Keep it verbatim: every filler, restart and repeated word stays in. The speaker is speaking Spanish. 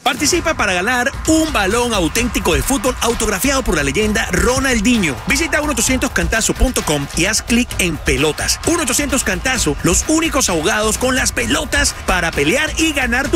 Participa para ganar un balón auténtico de fútbol autografiado por la leyenda Ronaldinho. Visita uno ochocientos cantazo punto com y haz clic en pelotas. uno ochocientos Cantazo, los únicos abogados con las pelotas para pelear y ganar tu